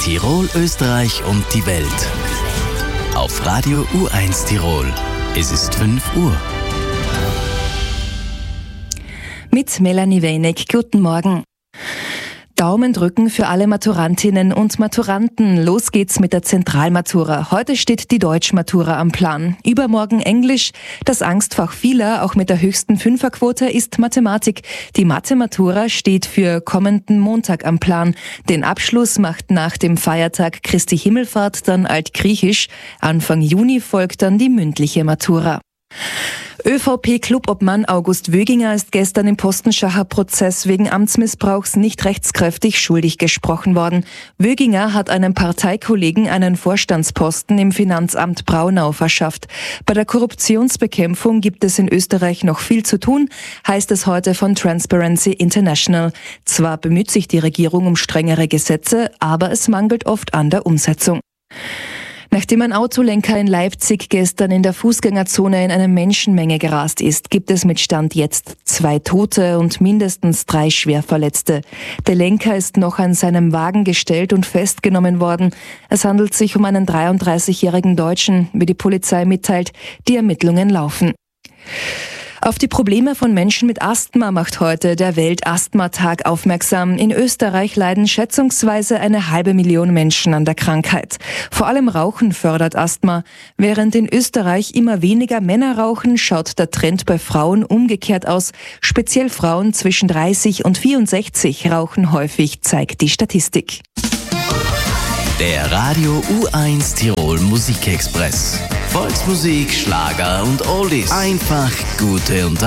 Tirol, Österreich und die Welt. Auf Radio U1 Tirol. Es ist 5 Uhr. Mit Melanie Weineck. Guten Morgen. Daumen drücken für alle Maturantinnen und Maturanten. Los geht's mit der Zentralmatura. Heute steht die Deutschmatura am Plan. Übermorgen Englisch. Das Angstfach vieler, auch mit der höchsten Fünferquote, ist Mathematik. Die Mathe-Matura steht für kommenden Montag am Plan. Den Abschluss macht nach dem Feiertag Christi Himmelfahrt dann Altgriechisch. Anfang Juni folgt dann die mündliche Matura. ÖVP-Clubobmann August Wöginger ist gestern im Postenschacher Prozess wegen Amtsmissbrauchs nicht rechtskräftig schuldig gesprochen worden. Wöginger hat einem Parteikollegen einen Vorstandsposten im Finanzamt Braunau verschafft. Bei der Korruptionsbekämpfung gibt es in Österreich noch viel zu tun, heißt es heute von Transparency International. Zwar bemüht sich die Regierung um strengere Gesetze, aber es mangelt oft an der Umsetzung. Nachdem ein Autolenker in Leipzig gestern in der Fußgängerzone in eine Menschenmenge gerast ist, gibt es mit Stand jetzt 2 Tote und mindestens 3 Schwerverletzte. Der Lenker ist noch an seinem Wagen gestellt und festgenommen worden. Es handelt sich um einen 33-jährigen Deutschen, wie die Polizei mitteilt. Die Ermittlungen laufen. Auf die Probleme von Menschen mit Asthma macht heute der Welt-Asthma-Tag aufmerksam. In Österreich leiden schätzungsweise 500.000 Menschen an der Krankheit. Vor allem Rauchen fördert Asthma. Während in Österreich immer weniger Männer rauchen, schaut der Trend bei Frauen umgekehrt aus. Speziell Frauen zwischen 30 und 64 rauchen häufig, zeigt die Statistik. Der Radio U1 Tirol Musikexpress. Volksmusik, Schlager und Oldies. Einfach gute Unterhaltung.